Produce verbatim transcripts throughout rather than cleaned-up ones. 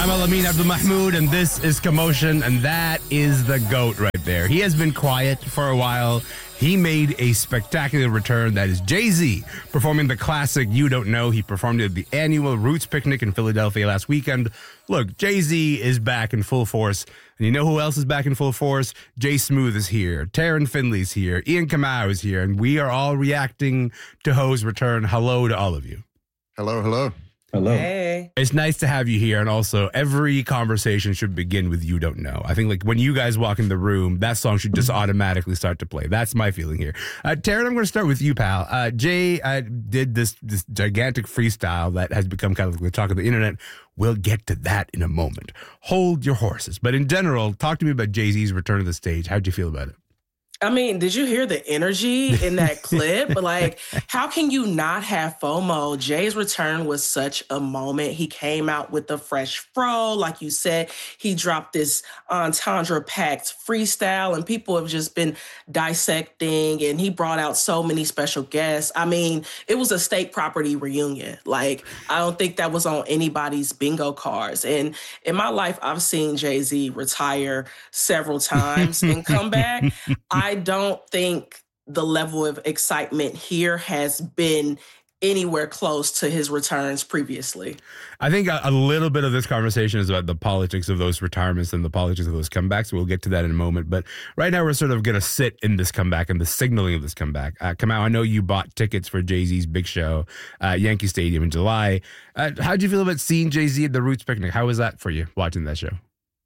I'm Al-Amin Abdul Mahmoud, and this is Commotion, and that is the GOAT right there. He has been quiet for a while. He made a spectacular return. That is Jay-Z performing the classic You Don't Know. He performed at the annual Roots Picnic in Philadelphia last weekend. Look, Jay-Z is back in full force. And you know who else is back in full force? Jay Smooth is here. Taryn Finley's here. Ian Kamau is here. And we are all reacting to Ho's return. Hello to all of you. Hello, hello. Hello. Hey. It's nice to have you here. And also, every conversation should begin with You Don't Know. I think like when you guys walk in the room, that song should just automatically start to play. That's my feeling here. Uh, Taryn, I'm going to start with you, pal. Uh, Jay uh, did this, this gigantic freestyle that has become kind of the talk of the internet. We'll get to that in a moment. Hold your horses. But in general, talk to me about Jay-Z's return to the stage. How'd you feel about it? I mean, did you hear the energy in that clip? Like, how can you not have FOMO? Jay's return was such a moment. He came out with the fresh fro. Like you said, he dropped this entendre-packed freestyle, and people have just been dissecting, and he brought out so many special guests. I mean, it was a state property reunion. Like, I don't think that was on anybody's bingo cards. And in my life, I've seen Jay-Z retire several times and come back. I I don't think the level of excitement here has been anywhere close to his returns previously. I think a, a little bit of this conversation is about the politics of those retirements and the politics of those comebacks. We'll get to that in a moment. But right now, we're sort of going to sit in this comeback and the signaling of this comeback. Uh, Kamau, I know you bought tickets for Jay-Z's big show at Yankee Stadium in July. Uh, how'd you feel about seeing Jay-Z at the Roots Picnic? How was that for you, watching that show?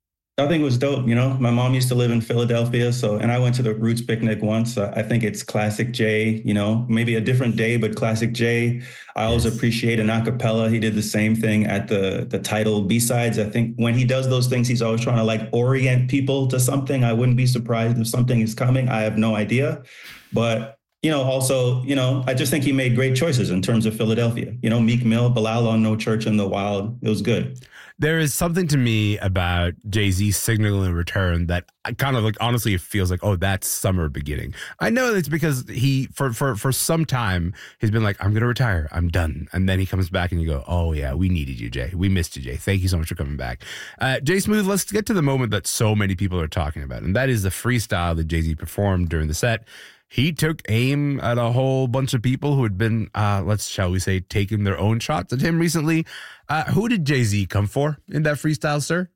I think it was dope. You know, my mom used to live in Philadelphia, so and I went to the Roots Picnic once. Uh, I think it's classic Jay, you know, maybe a different day, but classic Jay. I always appreciate an acapella. He did the same thing at the the title B-sides. I think when he does those things, he's always trying to like orient people to something. I wouldn't be surprised if something is coming. I have no idea. But, you know, also, you know, I just think he made great choices in terms of Philadelphia. You know, Meek Mill, Bilal on No Church in the Wild. It was good. There is something to me about Jay-Z's signaling return that I kind of like, honestly, it feels like, oh, that's summer beginning. I know it's because he, for, for, for some time, he's been like, I'm going to retire. I'm done. And then he comes back and you go, oh, yeah, we needed you, Jay. We missed you, Jay. Thank you so much for coming back. Uh, Jay Smooth, let's get to the moment that so many people are talking about. And that is the freestyle that Jay-Z performed during the set. He took aim at a whole bunch of people who had been, uh, let's, shall we say, taking their own shots at him recently. Uh, who did Jay-Z come for in that freestyle, sir?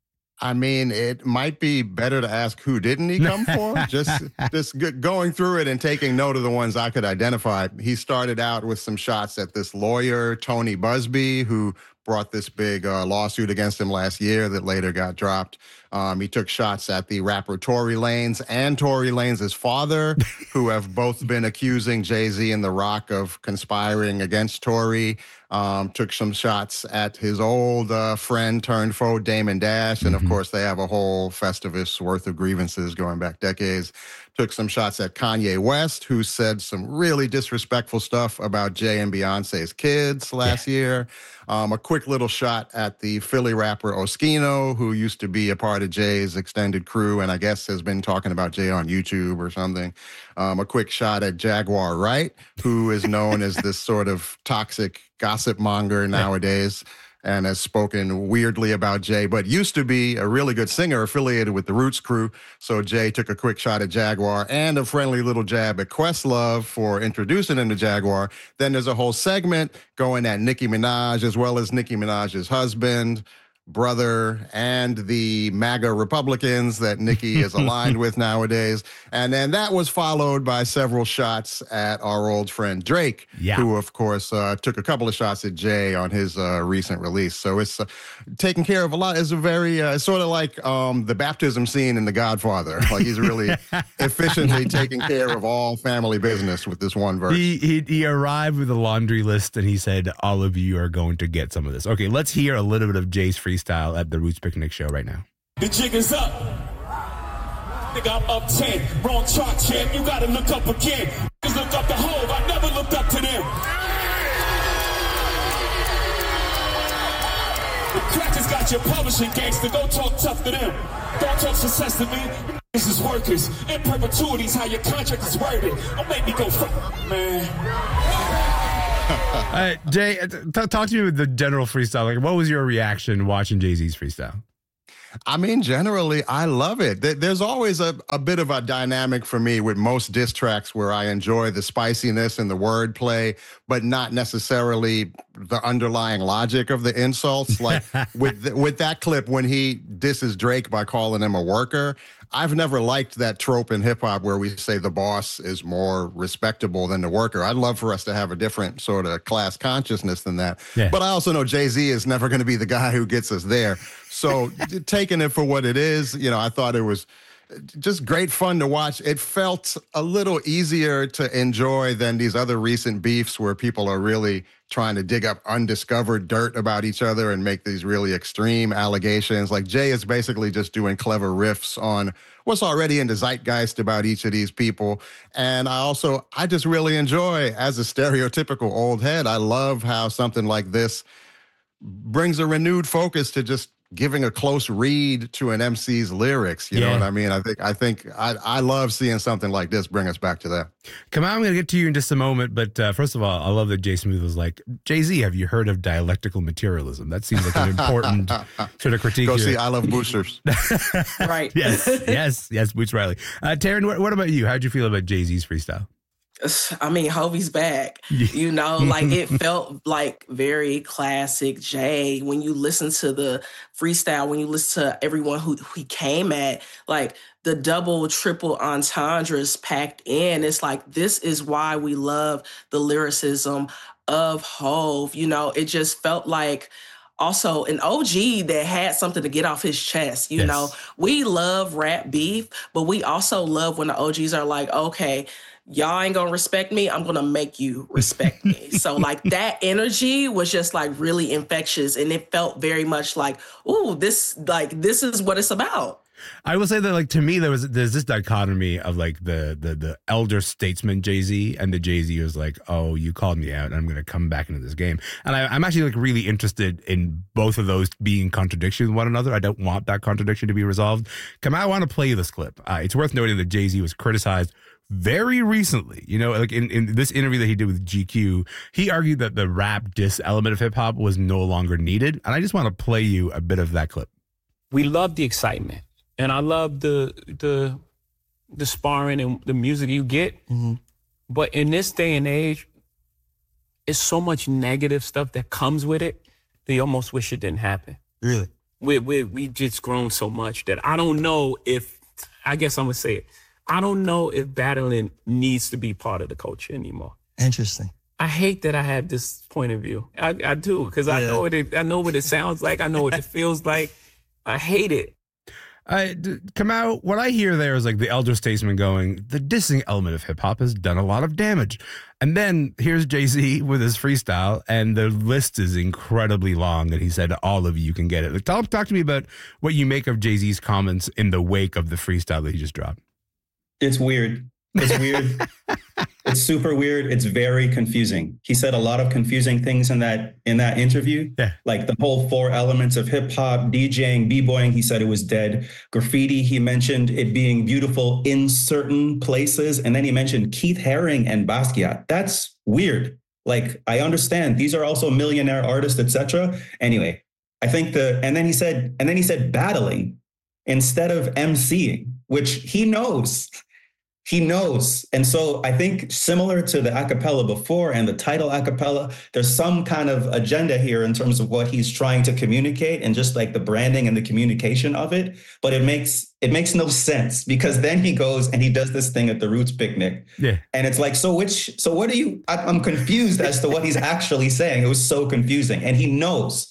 I mean, it might be better to ask who didn't he come for? just just g- going through it and taking note of the ones I could identify. He started out with some shots at this lawyer, Tony Busby, who brought this big uh, lawsuit against him last year that later got dropped. Um, he took shots at the rapper Tory Lanez and Tory Lanez's father, who have both been accusing Jay-Z and The Rock of conspiring against Tory. Um, took some shots at his old uh, friend turned foe, Damon Dash. And, of course, they have a whole Festivus worth of grievances going back decades. Took some shots at Kanye West, who said some really disrespectful stuff about Jay and Beyonce's kids last yeah. year. Um, a quick little shot at the Philly rapper Oskino, who used to be a part of Jay's extended crew and I guess has been talking about Jay on YouTube or something. Um, a quick shot at Jaguar Wright, who is known as this sort of toxic gossip monger nowadays and has spoken weirdly about Jay, but used to be a really good singer affiliated with the Roots crew. So Jay took a quick shot at Jaguar and a friendly little jab at Questlove for introducing him to Jaguar. Then there's a whole segment going at Nicki Minaj, as well as Nicki Minaj's husband, brother, and the MAGA Republicans that Nicki is aligned with nowadays. And then that was followed by several shots at our old friend Drake, yeah. who, of course, uh, took a couple of shots at Jay on his uh, recent release. So it's uh, taking care of a lot. It's a very, uh, it's sort of like um, the baptism scene in The Godfather. Like he's really efficiently taking care of all family business with this one verse. He, he, he arrived with a laundry list and he said, all of you are going to get some of this. Okay, let's hear a little bit of Jay's freestyle at the Roots Picnic show right now. The jig is up. Nigga, I'm up ten. Wrong chart, champ. You gotta look up again. Just look up the Hove. I never looked up to them. The crackers got your publishing gangster. Go talk tough to them. Don't talk success to me. This is workers. In perpetuity's how your contract is worded. Don't make me go fuck, man. uh, Jay, t- talk to me with the general freestyle. Like, what was your reaction watching Jay-Z's freestyle? I mean, generally, I love it. There's always a, a bit of a dynamic for me with most diss tracks where I enjoy the spiciness and the wordplay, but not necessarily the underlying logic of the insults. Like with the, with that clip when he disses Drake by calling him a worker, I've never liked that trope in hip hop where we say the boss is more respectable than the worker. I'd love for us to have a different sort of class consciousness than that. Yeah. But I also know Jay-Z is never going to be the guy who gets us there. So taking it for what it is, you know, I thought it was just great fun to watch. It felt a little easier to enjoy than these other recent beefs where people are really trying to dig up undiscovered dirt about each other and make these really extreme allegations. Like Jay is basically just doing clever riffs on what's already in the zeitgeist about each of these people. And I also, I just really enjoy, as a stereotypical old head, I love how something like this brings a renewed focus to just giving a close read to an M C's lyrics. You yeah. know what I mean? I think I think I, I love seeing something like this bring us back to that. Come on, I'm going to get to you in just a moment. But uh, first of all, I love that Jay Smooth was like, Jay-Z, have you heard of dialectical materialism? That seems like an important sort of critique. Go here. see I Love Boosters. Right. Yes, yes, yes, Boots Riley. Uh, Taryn, what, what about you? How'd you feel about Jay-Z's freestyle? I mean, Hovey's back, you know, like it felt like very classic Jay. When you listen to the freestyle, when you listen to everyone who, who he came at, like the double, triple entendres packed in, it's like, this is why we love the lyricism of Hov. You know, it just felt like also an O G that had something to get off his chest. You yes. know, we love rap beef, but we also love when the O Gs are like, okay, y'all ain't gonna respect me, I'm gonna make you respect me. So like that energy was just like really infectious, and it felt very much like, ooh, this like this is what it's about. I will say that, like, to me, there was there's this dichotomy of like the the the elder statesman Jay-Z and the Jay-Z who's like, oh, you called me out and I'm gonna come back into this game. And I, I'm actually like really interested in both of those being contradiction with one another. I don't want that contradiction to be resolved. Come on, I want to play you this clip. Uh, it's worth noting that Jay-Z was criticized very recently, you know, like in, in this interview that he did with G Q, he argued that the rap diss element of hip hop was no longer needed. And I just want to play you a bit of that clip. We love the excitement, and I love the the the sparring and the music you get. Mm-hmm. But in this day and age, it's so much negative stuff that comes with it that you almost wish it didn't happen. Really? We we we just grown so much that I don't know if, I guess I'm gonna say it, I don't know if battling needs to be part of the culture anymore. Interesting. I hate that I have this point of view. I, I do, because yeah. I know what it, I know what it sounds like. I know what it feels like. I hate it. I come out. What I hear there is like the elder statesman going, the dissing element of hip hop has done a lot of damage. And then here's Jay-Z with his freestyle, and the list is incredibly long. And he said, all of you can get it. Like, talk, talk to me about what you make of Jay-Z's comments in the wake of the freestyle that he just dropped. It's weird. It's weird. It's super weird. It's very confusing. He said a lot of confusing things in that in that interview. Yeah. Like the whole four elements of hip hop, DJing, b-boying, he said it was dead. Graffiti, he mentioned it being beautiful in certain places. And then he mentioned Keith Haring and Basquiat. That's weird. Like, I understand these are also millionaire artists, et cetera. Anyway, I think the and then he said, and then he said battling instead of emceeing, which he knows. He knows. And so I think similar to the acapella before and the title acapella, there's some kind of agenda here in terms of what he's trying to communicate and just like the branding and the communication of it. But it makes it makes no sense, because then he goes and he does this thing at the Roots picnic. Yeah. And it's like, so which so what are you I, I'm confused as to what he's actually saying. It was so confusing. And he knows.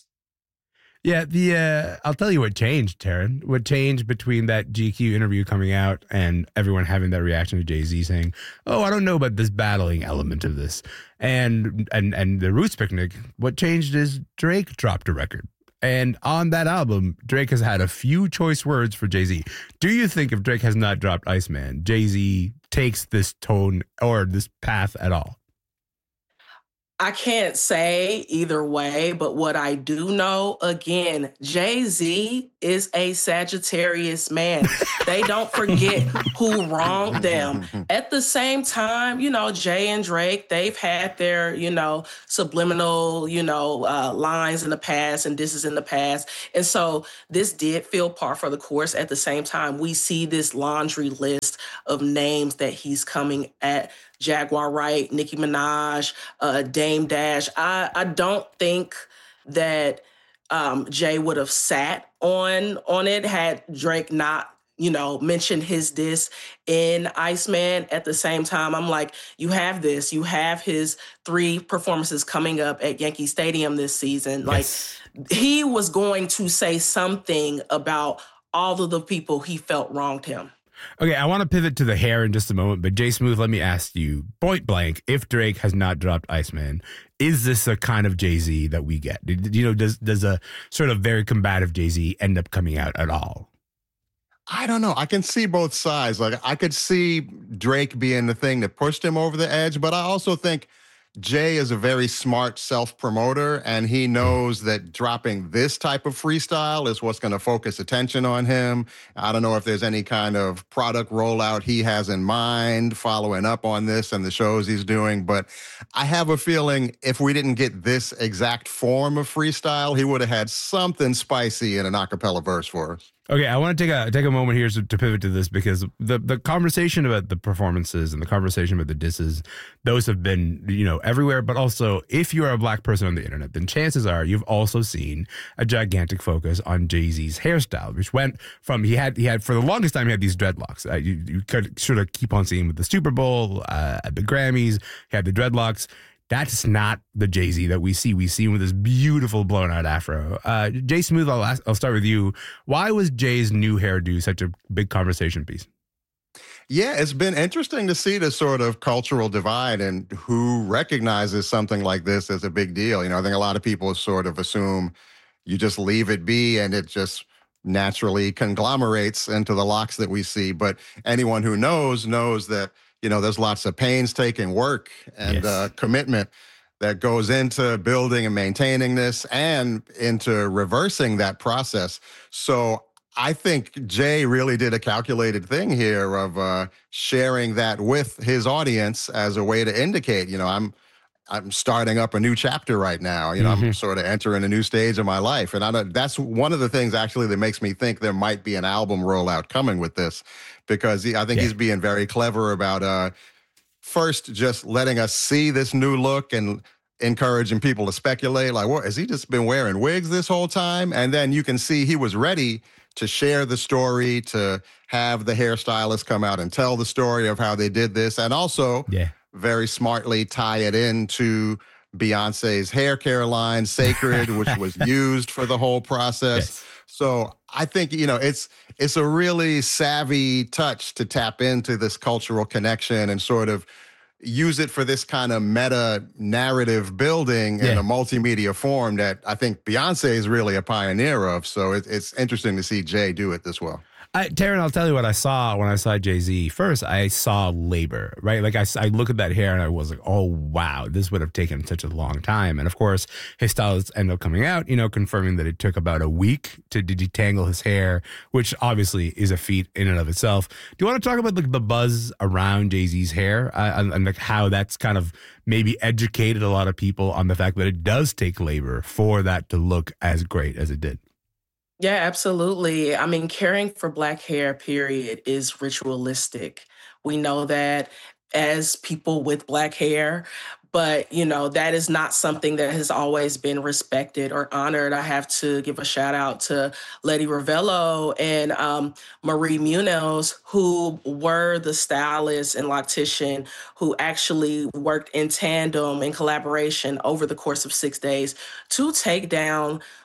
Yeah, the uh, I'll tell you what changed, Taryn. What changed between that G Q interview coming out and everyone having that reaction to Jay-Z saying, "Oh, I don't know about this battling element of this," and and and the Roots picnic. What changed is Drake dropped a record, and on that album, Drake has had a few choice words for Jay-Z. Do you think if Drake has not dropped Iceman, Jay-Z takes this tone or this path at all? I can't say either way, but what I do know, again, Jay-Z is a Sagittarius man. They don't forget who wronged them. At the same time, you know, Jay and Drake, they've had their, you know, subliminal, you know, uh, lines in the past and disses in the past. And so this did feel par for the course. At the same time, we see this laundry list of names that he's coming at. Jaguar Wright, Nicki Minaj, uh, Dame Dash. I, I don't think that um, Jay would have sat on on it had Drake not, you know, mentioned his diss in Iceman. At the same time, I'm like, you have this. You have his three performances coming up at Yankee Stadium this season. Yes. Like, he was going to say something about all of the people he felt wronged him. Okay, I want to pivot to the hair in just a moment, but Jay Smooth, let me ask you, point blank, if Drake has not dropped Iceman, is this a kind of Jay-Z that we get? You know, does does a sort of very combative Jay-Z end up coming out at all? I don't know. I can see both sides. Like, I could see Drake being the thing that pushed him over the edge, but I also think Jay is a very smart self-promoter, and he knows that dropping this type of freestyle is what's going to focus attention on him. I don't know if there's any kind of product rollout he has in mind following up on this and the shows he's doing, but I have a feeling if we didn't get this exact form of freestyle, he would have had something spicy in an a cappella verse for us. Okay, I want to take a take a moment here to, to pivot to this, because the, the conversation about the performances and the conversation about the disses, those have been, you know, everywhere. But also, if you are a black person on the internet, then chances are you've also seen a gigantic focus on Jay-Z's hairstyle, which went from he had he had for the longest time he had these dreadlocks. Uh, you, you could sort of keep on seeing with the Super Bowl, uh, at the Grammys, he had the dreadlocks. That's not the Jay-Z that we see. We see him with this beautiful blown out afro. Uh, Jay Smooth, I'll, ask, I'll start with you. Why was Jay's new hairdo such a big conversation piece? Yeah, it's been interesting to see the sort of cultural divide and who recognizes something like this as a big deal. You know, I think a lot of people sort of assume you just leave it be and it just naturally conglomerates into the locks that we see. But anyone who knows knows that, you know, there's lots of painstaking work and yes. uh, commitment that goes into building and maintaining this and into reversing that process. So I think Jay really did a calculated thing here of uh, sharing that with his audience as a way to indicate, you know, I'm I'm starting up a new chapter right now. You know, mm-hmm. I'm sort of entering a new stage of my life. And I don't, that's one of the things actually that makes me think there might be an album rollout coming with this, because he, I think yeah. he's being very clever about uh, first just letting us see this new look and encouraging people to speculate, like, what, has he just been wearing wigs this whole time? And then you can see he was ready to share the story, to have the hairstylist come out and tell the story of how they did this. And also, yeah. very smartly tie it into Beyonce's hair care line, Sacred, which was used for the whole process. Yes. So I think, you know, it's it's a really savvy touch to tap into this cultural connection and sort of use it for this kind of meta narrative building yeah. in a multimedia form that I think Beyonce is really a pioneer of. So it, it's interesting to see Jay do it this well. I, Taryn, I'll tell you what I saw when I saw Jay-Z. First, I saw labor, right? Like I, I look at that hair and I was like, oh, wow, this would have taken such a long time. And of course, his stylists ended up coming out, you know, confirming that it took about a week to detangle his hair, which obviously is a feat in and of itself. Do you want to talk about the, the buzz around Jay-Z's hair uh, and, and like how that's kind of maybe educated a lot of people on the fact that it does take labor for that to look as great as it did? Yeah, absolutely. I mean, caring for Black hair, period, is ritualistic. We know that as people with Black hair, but, you know, that is not something that has always been respected or honored. I have to give a shout out to Letty Ravello and um, Marie Munoz, who were the stylist and loctician who actually worked in tandem in collaboration over the course of six days to take down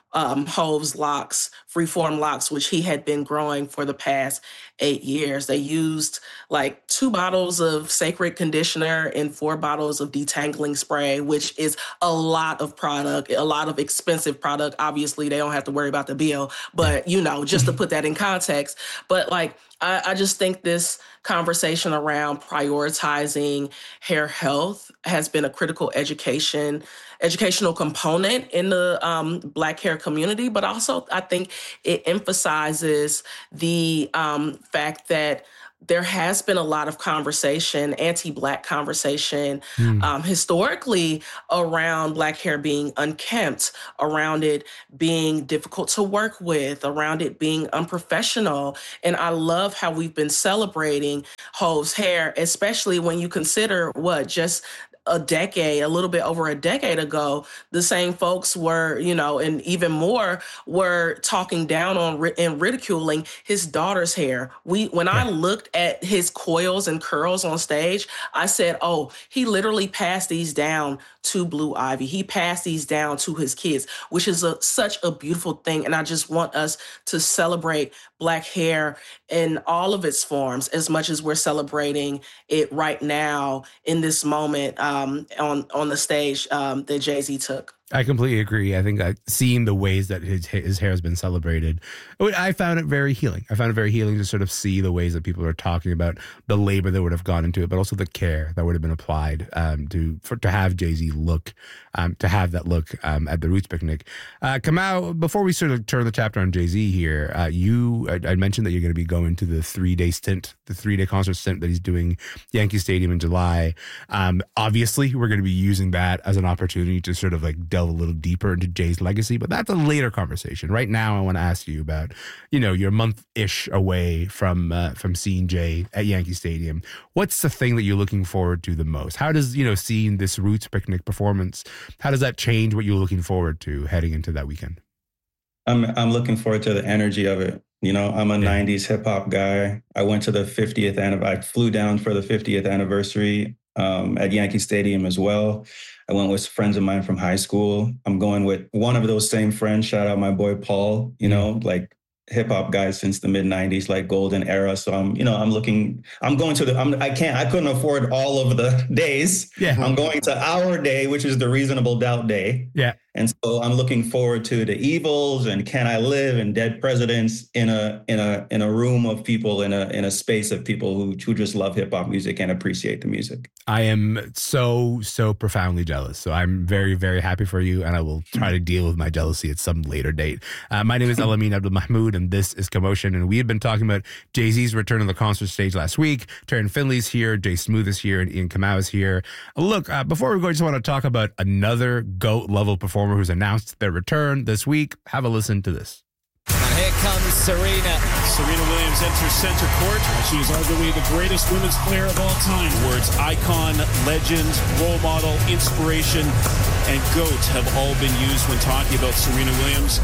um, Hove's locks, freeform locks, which he had been growing for the past eight years. They used like two bottles of Sacred conditioner and four bottles of detangling spray, which is a lot of product, a lot of expensive product. Obviously, they don't have to worry about the bill, but you know, just to put that in context. But like, I, I just think this conversation around prioritizing hair health has been a critical education educational component in the um, Black hair community, but also I think it emphasizes the um, fact that there has been a lot of conversation, anti-Black conversation, mm. um, historically around Black hair being unkempt, around it being difficult to work with, around it being unprofessional. And I love how we've been celebrating Hove's hair, especially when you consider what just a decade, a little bit over a decade ago, the same folks were, you know, and even more were talking down on and ridiculing his daughter's hair. We, when I looked at his coils and curls on stage, I said, oh, he literally passed these down to Blue Ivy. He passed these down to his kids, which is a, such a beautiful thing. And I just want us to celebrate Black hair in all of its forms as much as we're celebrating it right now in this moment um, on, on the stage um, that Jay-Z took. I completely agree. I think uh, seeing the ways that his his hair has been celebrated, I found it very healing. I found it very healing to sort of see the ways that people are talking about the labor that would have gone into it, but also the care that would have been applied um, to for, to have Jay-Z look, um, to have that look um, at the Roots Picnic. Uh, Kamau, before we sort of turn the chapter on Jay-Z here, uh, you I, I mentioned that you're going to be going to the three-day stint, the three-day concert stint that he's doing Yankee Stadium in July. Um, obviously, we're going to be using that as an opportunity to sort of like delve a little deeper into Jay's legacy, but that's a later conversation. Right now, I want to ask you about, you know, you're a month-ish away from uh, from seeing Jay at Yankee Stadium. What's the thing that you're looking forward to the most? How does, you know, seeing this Roots Picnic performance, how does that change what you're looking forward to heading into that weekend? I'm I'm looking forward to the energy of it. You know, I'm a yeah. nineties hip hop guy. I went to the fiftieth anniversary. I flew down for the fiftieth anniversary um, at Yankee Stadium as well. I went with friends of mine from high school. I'm going with one of those same friends. Shout out my boy Paul, you know, like hip hop guys since the mid nineties, like golden era. So I'm, you know, I'm looking, I'm going to the, I'm, I can't, I couldn't afford all of the days. Yeah. I'm going to our day, which is the Reasonable Doubt Day. Yeah. And so I'm looking forward to the Evils and Can I Live and Dead Presidents in a in a in a room of people, in a in a space of people who who just love hip hop music and appreciate the music. I am so so profoundly jealous. So I'm very very happy for you, and I will try to deal with my jealousy at some later date. Uh, my name is Elamin Abdelmahmoud, and this is Commotion. And we have been talking about Jay-Z's return to the concert stage last week. Taryn Finley's here, Jay Smooth is here, and Ian Kamau is here. Look, uh, before we go, I just want to talk about another GOAT level performer who's announced their return this week. Have a listen to this. And here comes Serena. Serena Williams enters center court. She is arguably the greatest women's player of all time. Words icon, legend, role model, inspiration, and GOAT have all been used when talking about Serena Williams.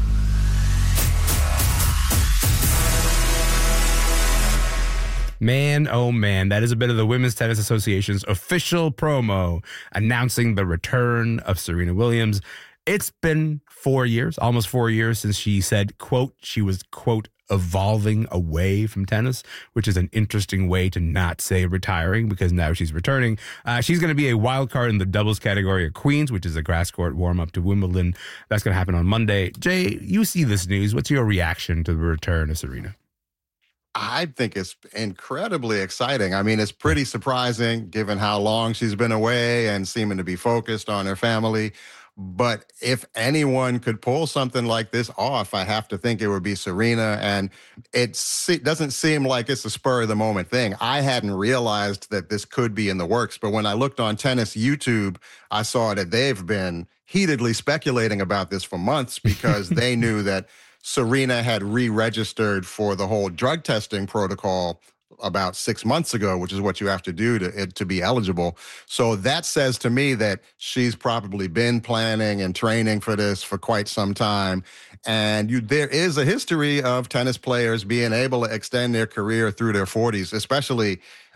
Man, oh man, that is a bit of the Women's Tennis Association's official promo announcing the return of Serena Williams. It's been four years, almost four years since she said, quote, she was, quote, evolving away from tennis, which is an interesting way to not say retiring because now she's returning. Uh, she's going to be a wild card in the doubles category at Queens, which is a grass court warm-up to Wimbledon. That's going to happen on Monday. Jay, you see this news. What's your reaction to the return of Serena? I think it's incredibly exciting. I mean, it's pretty surprising given how long she's been away and seeming to be focused on her family. But if anyone could pull something like this off, I have to think it would be Serena. And it doesn't seem like it's a spur of the moment thing. I hadn't realized that this could be in the works. But when I looked on tennis YouTube, I saw that they've been heatedly speculating about this for months because they knew that Serena had re-registered for the whole drug testing protocol about six months ago, which is what you have to do to to be eligible. So that says to me that she's probably been planning and training for this for quite some time. And you, there is a history of tennis players being able to extend their career through their forties, especially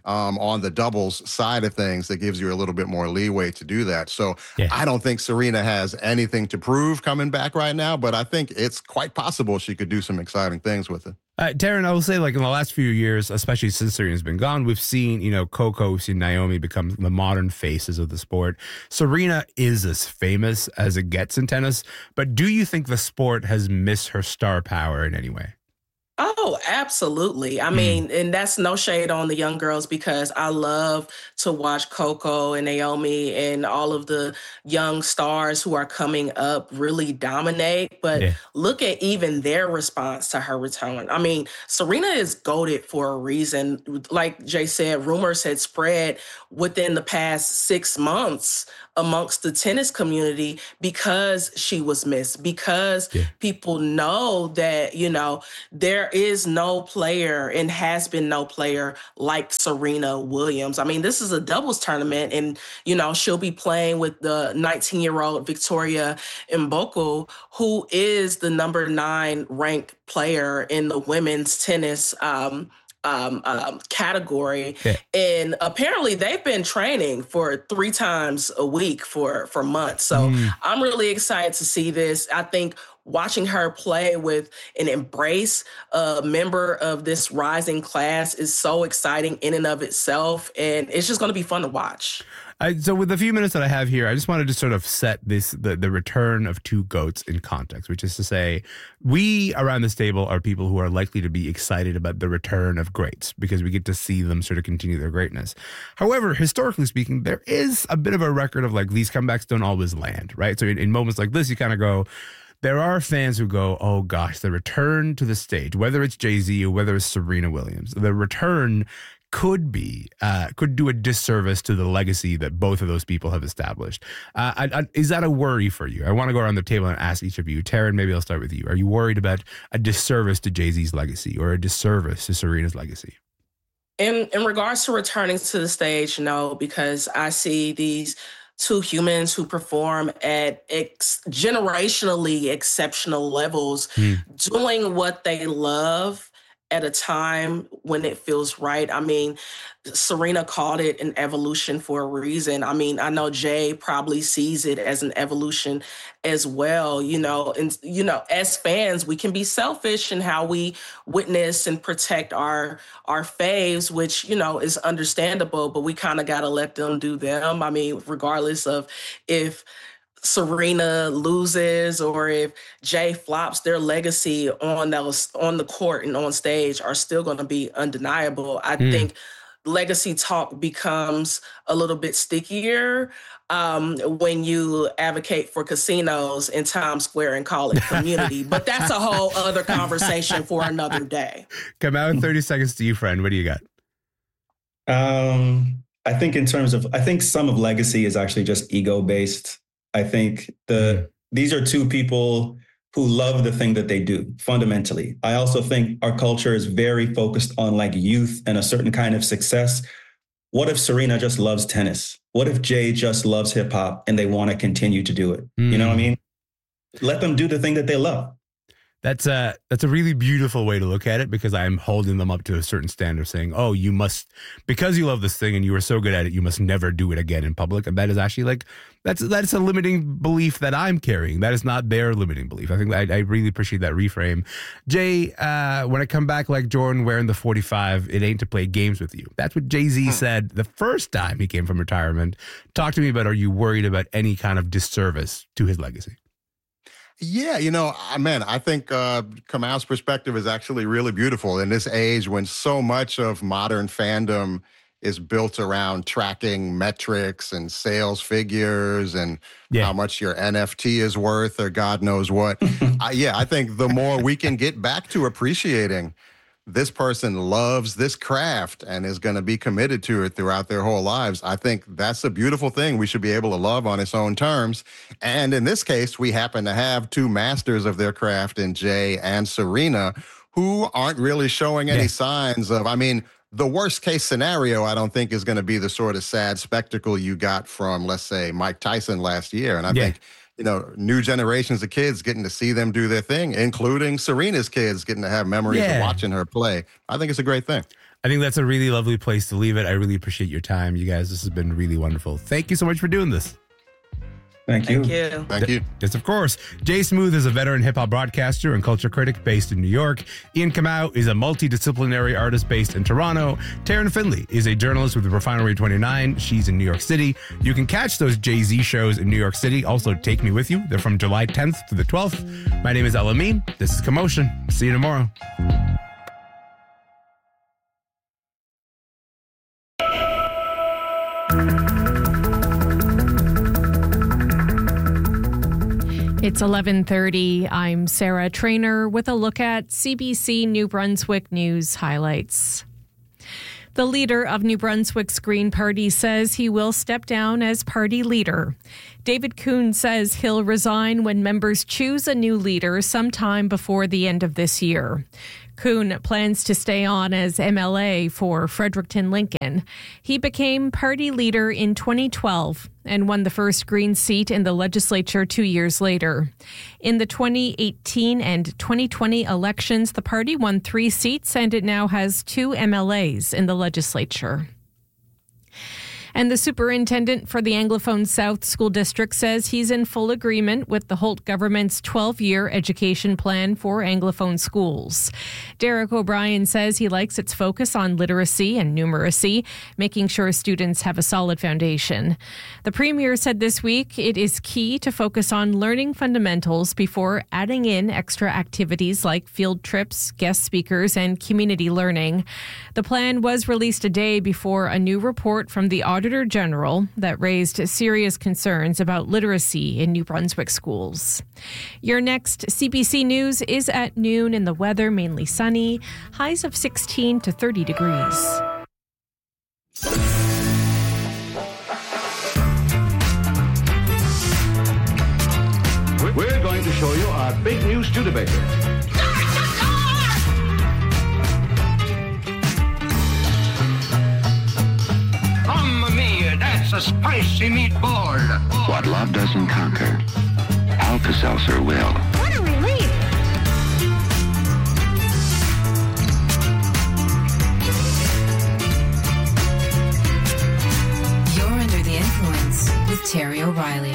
um, on the doubles side of things that gives you a little bit more leeway to do that. So yeah. I don't think Serena has anything to prove coming back right now, but I think it's quite possible she could do some exciting things with it. Uh, Taryn, I will say, like, in the last few years, especially since Serena's been gone, we've seen, you know, Coco, we've seen Naomi become the modern faces of the sport. Serena is as famous as it gets in tennis, but do you think the sport has missed her star power in any way? Oh, absolutely. I mean, mm. and that's no shade on the young girls, because I love to watch Coco and Naomi and all of the young stars who are coming up really dominate. But yeah. look at even their response to her return. I mean, Serena is goated for a reason. Like Jay said, rumors had spread within the past six months amongst the tennis community because she was missed, because yeah. people know that, you know, there is no player and has been no player like Serena Williams. I mean, this is a doubles tournament, and, you know, she'll be playing with the nineteen-year-old Victoria Mboko, who is the number nine ranked player in the women's tennis um Um, um, category. Yeah. And apparently they've been training for three times a week for, for months. So mm. I'm really excited to see this. I think watching her play with and embrace a member of this rising class is so exciting in and of itself. And it's just going to be fun to watch. I, so with the few minutes that I have here, I just wanted to sort of set this the, the return of two GOATs in context, which is to say, we around this table are people who are likely to be excited about the return of greats because we get to see them sort of continue their greatness. However, historically speaking, there is a bit of a record of like these comebacks don't always land, right? So in, in moments like this, you kind of go, there are fans who go, oh gosh, the return to the stage, whether it's Jay-Z or whether it's Serena Williams, the return could be, uh, could do a disservice to the legacy that both of those people have established. Uh, I, I, is that a worry for you? I want to go around the table and ask each of you. Taryn, maybe I'll start with you. Are you worried about a disservice to Jay-Z's legacy or a disservice to Serena's legacy? In, in regards to returning to the stage, no, because I see these two humans who perform at ex- generationally exceptional levels, mm. doing what they love at a time when it feels right. I mean, Serena called it an evolution for a reason. I mean, I know Jay probably sees it as an evolution as well, you know, and, you know, as fans, we can be selfish in how we witness and protect our, our faves, which, you know, is understandable, but we kind of got to let them do them. I mean, regardless of if Serena loses or if Jay flops, their legacy on those on the court and on stage are still going to be undeniable. I mm. think legacy talk becomes a little bit stickier um, when you advocate for casinos in Times Square and call it community. But that's a whole other conversation for another day. Come out in thirty seconds to you, friend. What do you got? Um, I think in terms of, I think some of legacy is actually just ego based. I think the these are two people who love the thing that they do fundamentally. I also think our culture is very focused on like youth and a certain kind of success. What if Serena just loves tennis? What if Jay just loves hip hop and they want to continue to do it? Mm. You know what I mean? Let them do the thing that they love. That's a, that's a really beautiful way to look at it, because I'm holding them up to a certain standard saying, oh, you must, because you love this thing and you are so good at it, you must never do it again in public. And that is actually like, that's, that's a limiting belief that I'm carrying. That is not their limiting belief. I think I, I really appreciate that reframe. Jay, uh, when I come back like Jordan wearing the forty-five, it ain't to play games with you. That's what Jay-Z hmm. said the first time he came from retirement. Talk to me about, are you worried about any kind of disservice to his legacy? Yeah, you know, man, I think uh, Kamal's perspective is actually really beautiful in this age when so much of modern fandom is built around tracking metrics and sales figures and yeah. how much your N F T is worth or God knows what. I, yeah, I think the more we can get back to appreciating this person loves this craft and is going to be committed to it throughout their whole lives, I think that's a beautiful thing we should be able to love on its own terms. And in this case, we happen to have two masters of their craft in Jay and Serena who aren't really showing any yeah. signs of, I mean, the worst case scenario, I don't think, is going to be the sort of sad spectacle you got from, let's say, Mike Tyson last year. And I yeah. think, you know, new generations of kids getting to see them do their thing, including Serena's kids getting to have memories yeah. of watching her play. I think it's a great thing. I think that's a really lovely place to leave it. I really appreciate your time, you guys. This has been really wonderful. Thank you so much for doing this. Thank you. Thank you. Thank you. Yes, of course. Jay Smooth is a veteran hip-hop broadcaster and culture critic based in New York. Ian Kamau is a multidisciplinary artist based in Toronto. Taryn Finley is a journalist with the Refinery twenty-nine. She's in New York City. You can catch those Jay-Z shows in New York City. Also, Take Me With You. They're from July tenth to the twelfth. My name is Elamine. This is Commotion. See you tomorrow. It's eleven thirty. I'm Sarah Trainer with a look at C B C New Brunswick news highlights. The leader of New Brunswick's Green Party says he will step down as party leader. David Kuhn says he'll resign when members choose a new leader sometime before the end of this year. Kuhn plans to stay on as M L A for Fredericton Lincoln. He became party leader in twenty twelve and won the first Green seat in the legislature two years later. In the twenty eighteen and twenty twenty elections, the party won three seats and it now has two M L As in the legislature. And the superintendent for the Anglophone South School District says he's in full agreement with the Holt government's twelve-year education plan for Anglophone schools. Derek O'Brien says he likes its focus on literacy and numeracy, making sure students have a solid foundation. The Premier said this week it is key to focus on learning fundamentals before adding in extra activities like field trips, guest speakers, and community learning. The plan was released a day before a new report from the Auditor General that raised serious concerns about literacy in New Brunswick schools. Your next C B C News is at noon, and the weather mainly sunny, highs of sixteen to thirty degrees. We're going to show you our big new Studebaker. Mamma mia, that's a spicy meatball. What love doesn't conquer, Alka-Seltzer will. What a relief! You're under the influence with Terry O'Reilly.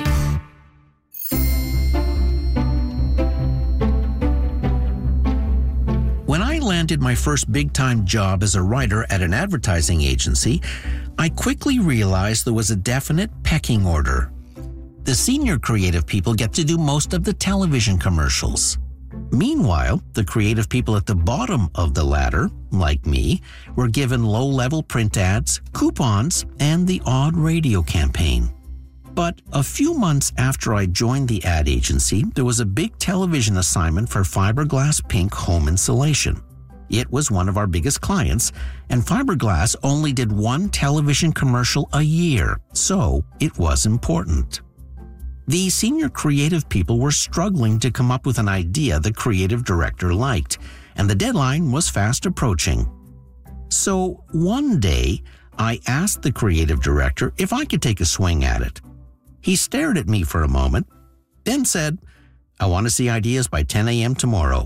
When I landed my first big-time job as a writer at an advertising agency, I quickly realized there was a definite pecking order. The senior creative people get to do most of the television commercials. Meanwhile, the creative people at the bottom of the ladder, like me, were given low-level print ads, coupons, and the odd radio campaign. But a few months after I joined the ad agency, there was a big television assignment for Fiberglass Pink home insulation. It was one of our biggest clients, and Fiberglass only did one television commercial a year, so it was important. The senior creative people were struggling to come up with an idea the creative director liked, and the deadline was fast approaching. So one day, I asked the creative director if I could take a swing at it. He stared at me for a moment, then said, "I want to see ideas by ten a.m. tomorrow."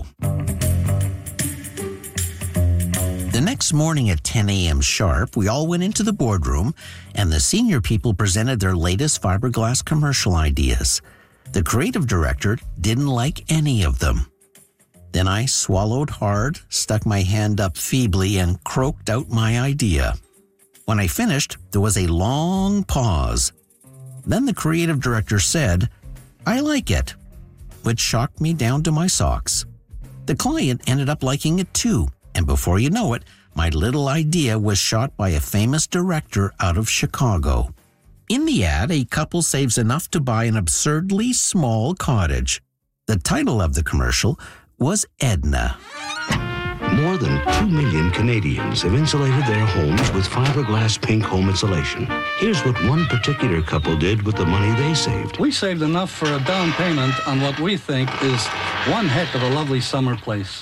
The next morning at ten a.m. sharp, we all went into the boardroom, and the senior people presented their latest fiberglass commercial ideas. The creative director didn't like any of them. Then I swallowed hard, stuck my hand up feebly, and croaked out my idea. When I finished, there was a long pause. Then the creative director said, "I like it," which shocked me down to my socks. The client ended up liking it too, and before you know it, my little idea was shot by a famous director out of Chicago. In the ad, a couple saves enough to buy an absurdly small cottage. The title of the commercial was Edna. More than two million Canadians have insulated their homes with Fiberglass Pink home insulation. Here's what one particular couple did with the money they saved. We saved enough for a down payment on what we think is one heck of a lovely summer place.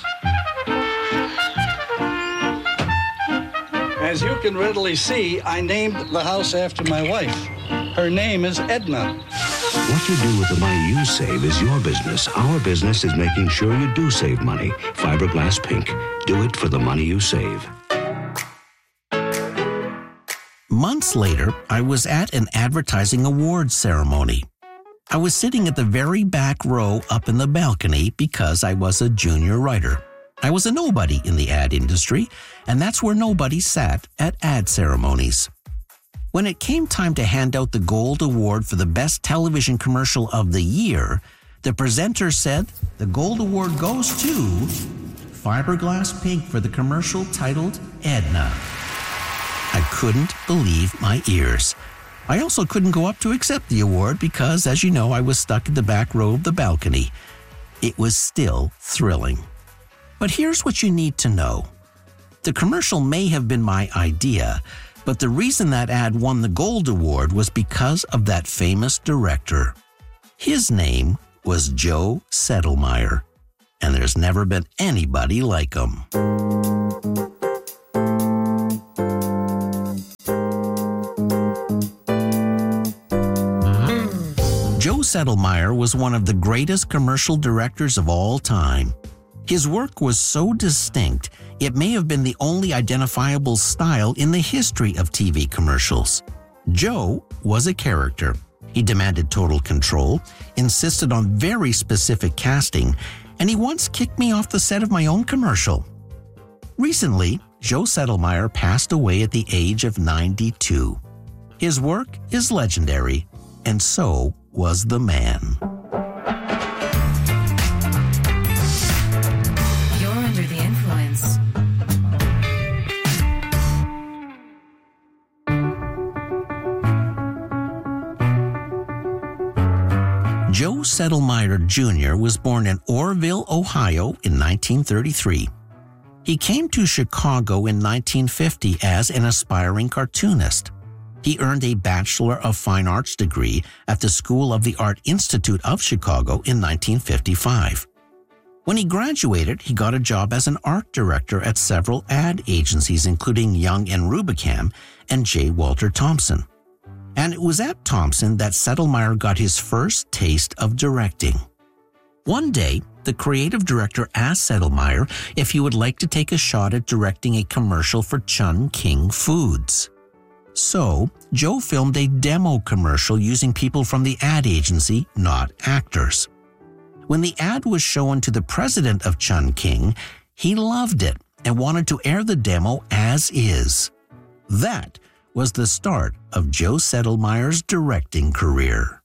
As you can readily see, I named the house after my wife. Her name is Edna. What you do with the money you save is your business. Our business is making sure you do save money. Fiberglass Pink. Do it for the money you save. Months later, I was at an advertising awards ceremony. I was sitting at the very back row up in the balcony because I was a junior writer. I was a nobody in the ad industry, and that's where nobody sat at ad ceremonies. When it came time to hand out the Gold Award for the Best Television Commercial of the Year, the presenter said, "The Gold Award goes to Fiberglass Pink for the commercial titled Edna." I couldn't believe my ears. I also couldn't go up to accept the award because, as you know, I was stuck in the back row of the balcony. It was still thrilling. But here's what you need to know. The commercial may have been my idea, but the reason that ad won the Gold Award was because of that famous director. His name was Joe Settlemyre, and there's never been anybody like him. Joe Settlemyre was one of the greatest commercial directors of all time. His work was so distinct, it may have been the only identifiable style in the history of T V commercials. Joe was a character. He demanded total control, insisted on very specific casting, and he once kicked me off the set of my own commercial. Recently, Joe Settlemyre passed away at the age of ninety-two. His work is legendary, and so was the man. You're under the influence. Joe Settlemyre Junior was born in Orrville, Ohio in nineteen thirty-three. He came to Chicago in nineteen fifty as an aspiring cartoonist. He earned a Bachelor of Fine Arts degree at the School of the Art Institute of Chicago in nineteen fifty-five. When he graduated, he got a job as an art director at several ad agencies, including Young and Rubicam and J. Walter Thompson. And it was at Thompson that Settlemyre got his first taste of directing. One day, the creative director asked Settlemyre if he would like to take a shot at directing a commercial for Chun King Foods. So, Joe filmed a demo commercial using people from the ad agency, not actors. When the ad was shown to the president of Chun King, he loved it and wanted to air the demo as is. That was the start of Joe Settlemyre's directing career.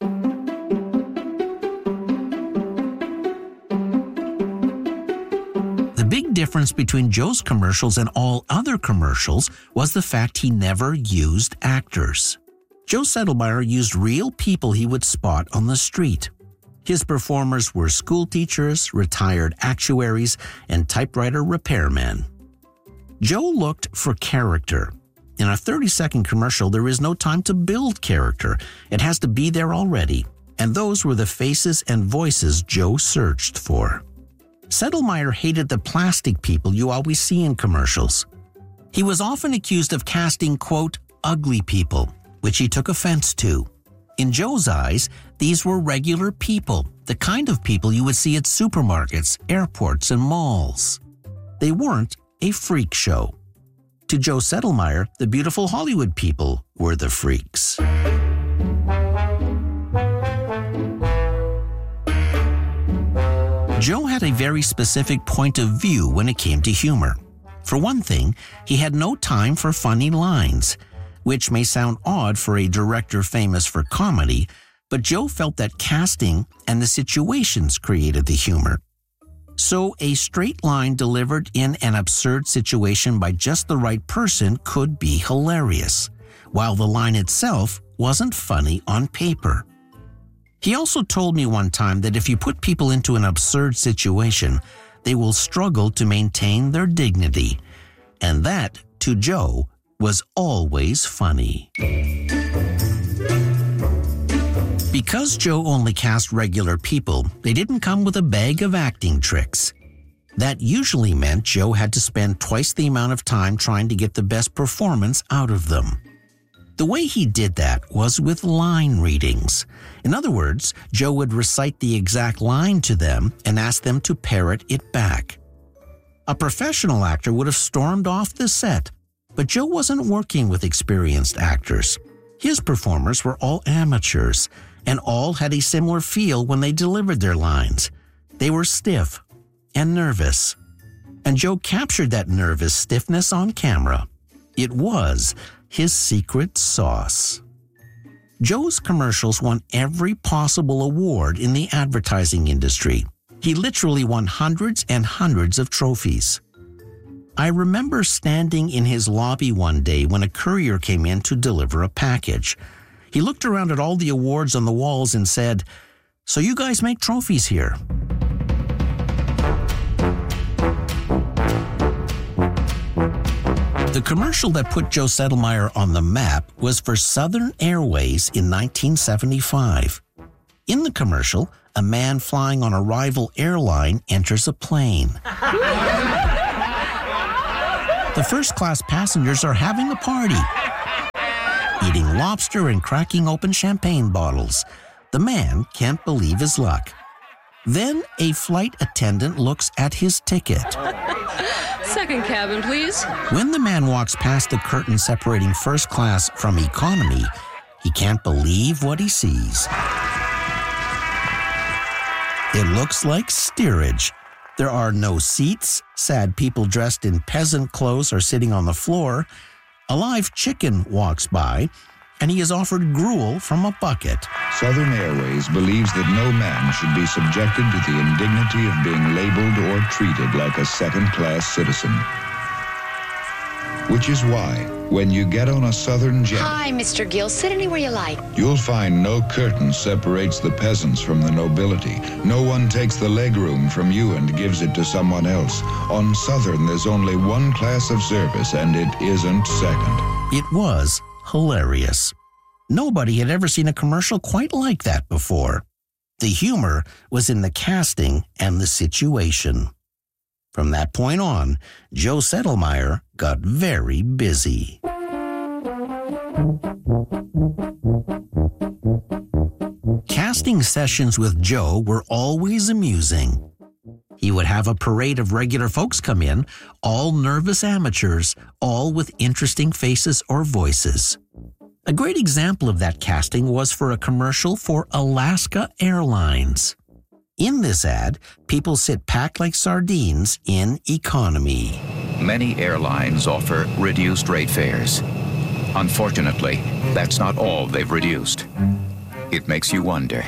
The big difference between Joe's commercials and all other commercials was the fact he never used actors. Joe Settlemyre used real people he would spot on the street. His performers were school teachers, retired actuaries, and typewriter repairmen. Joe looked for character. In a thirty-second commercial, there is no time to build character. It has to be there already. And those were the faces and voices Joe searched for. Settlemyre hated the plastic people you always see in commercials. He was often accused of casting, quote, ugly people, which he took offense to. In Joe's eyes, these were regular people, the kind of people you would see at supermarkets, airports, and malls. They weren't a freak show. To Joe Settlemyre, the beautiful Hollywood people were the freaks. Joe had a very specific point of view when it came to humor. For one thing, he had no time for funny lines, which may sound odd for a director famous for comedy, but Joe felt that casting and the situations created the humor. So a straight line delivered in an absurd situation by just the right person could be hilarious, while the line itself wasn't funny on paper. He also told me one time that if you put people into an absurd situation, they will struggle to maintain their dignity. And that, to Joe, was always funny. Because Joe only cast regular people, they didn't come with a bag of acting tricks. That usually meant Joe had to spend twice the amount of time trying to get the best performance out of them. The way he did that was with line readings. In other words, Joe would recite the exact line to them and ask them to parrot it back. A professional actor would have stormed off the set, But Joe wasn't working with experienced actors. His performers were all amateurs, and all had a similar feel when they delivered their lines. They were stiff and nervous. And Joe captured that nervous stiffness on camera. It was his secret sauce. Joe's commercials won every possible award in the advertising industry. He literally won hundreds and hundreds of trophies. I remember standing in his lobby one day when a courier came in to deliver a package. He looked around at all the awards on the walls and said, "So you guys make trophies here?" The commercial that put Joe Sedelmaier on the map was for Southern Airways in nineteen seventy-five. In the commercial, a man flying on a rival airline enters a plane. The first-class passengers are having a party, eating lobster and cracking open champagne bottles. The man can't believe his luck. Then a flight attendant looks at his ticket. Second cabin, please. When the man walks past the curtain separating first class from economy, he can't believe what he sees. It looks like steerage. There are no seats. Sad people dressed in peasant clothes are sitting on the floor. A live chicken walks by, and he is offered gruel from a bucket. Southern Airways believes that no man should be subjected to the indignity of being labeled or treated like a second-class citizen. Which is why, when you get on a Southern jet... Hi, Mister Gill. Sit anywhere you like. You'll find no curtain separates the peasants from the nobility. No one takes the legroom from you and gives it to someone else. On Southern, there's only one class of service, and it isn't second. It was hilarious. Nobody had ever seen a commercial quite like that before. The humor was in the casting and the situation. From that point on, Joe Sedelmaier got very busy. Casting sessions with Joe were always amusing. He would have a parade of regular folks come in, all nervous amateurs, all with interesting faces or voices. A great example of that casting was for a commercial for Alaska Airlines. In this ad, people sit packed like sardines in economy. Many airlines offer reduced rate fares. Unfortunately, that's not all they've reduced. It makes you wonder,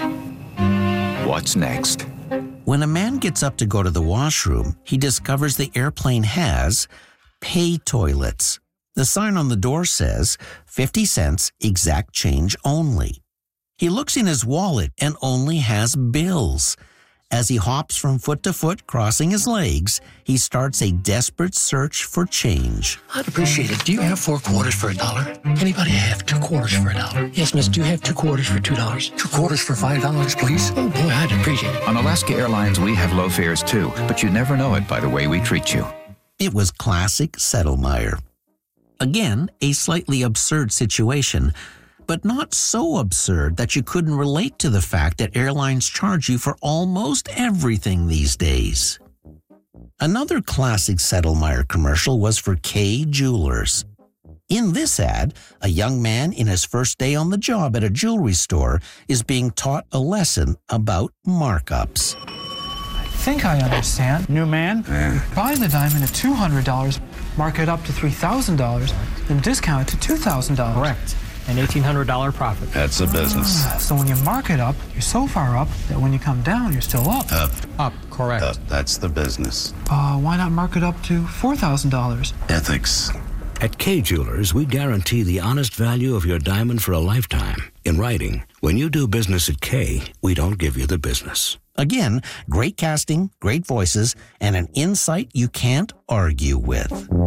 what's next? When a man gets up to go to the washroom, he discovers the airplane has pay toilets. The sign on the door says fifty cents exact change only. He looks in his wallet and only has bills. As he hops from foot to foot, crossing his legs, he starts a desperate search for change. I'd appreciate it. Do you have four quarters for a dollar? Anybody have two quarters for a dollar? Yes, miss, do you have two quarters for two dollars? Two quarters for five dollars, please? Oh, boy, I'd appreciate it. On Alaska Airlines, we have low fares too, but you never know it by the way we treat you. It was classic Sedelmaier. Again, a slightly absurd situation, but not so absurd that you couldn't relate to the fact that airlines charge you for almost everything these days. Another classic Sedelmaier commercial was for Kay Jewelers. In this ad, a young man in his first day on the job at a jewelry store is being taught a lesson about markups. I think I understand. New man, yeah. Buy the diamond at two hundred dollars, mark it up to three thousand dollars, then discount it to two thousand dollars. Correct. An eighteen hundred dollars profit. That's a business. Uh, so when you mark it up, you're so far up that when you come down, you're still up. Up. Up, correct. Up. That's the business. Uh, why not mark it up to four thousand dollars? Ethics. At Kay Jewelers, we guarantee the honest value of your diamond for a lifetime. In writing, when you do business at Kay, we don't give you the business. Again, great casting, great voices, and an insight you can't argue with.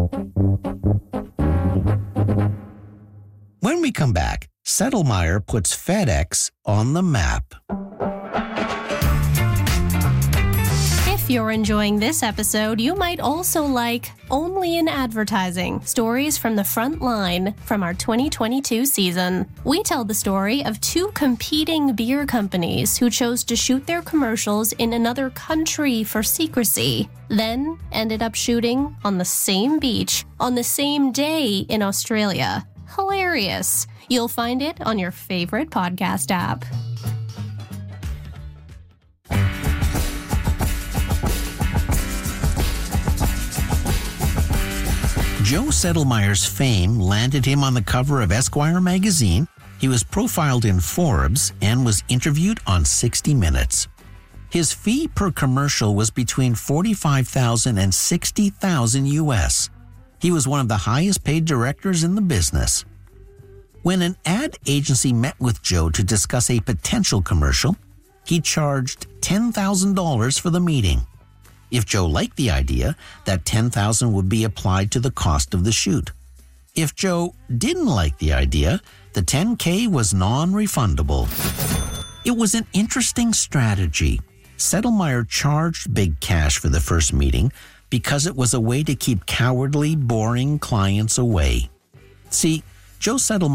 When we come back, Sedelmaier puts FedEx on the map. If If you're enjoying this episode, you might also like Only in Advertising, Stories from the Front Line from our twenty twenty-two season. We tell the story of two competing beer companies who chose to shoot their commercials in another country for secrecy, then ended up shooting on the same beach on the same day in Australia. Hilarious. You'll find it on your favorite podcast app. Joe Settlemeyer's fame landed him on the cover of Esquire magazine. He was profiled in Forbes and was interviewed on sixty minutes. His fee per commercial was between forty-five thousand and sixty thousand U S. He was one of the highest paid directors in the business. When an ad agency met with Joe to discuss a potential commercial, he charged ten thousand dollars for the meeting. If Joe liked the idea, that ten thousand dollars would be applied to the cost of the shoot. If Joe didn't like the idea, the ten K was non-refundable. It was an interesting strategy. Settlemeyer charged big cash for the first meeting because it was a way to keep cowardly, boring clients away. See, Joe Settlemeyer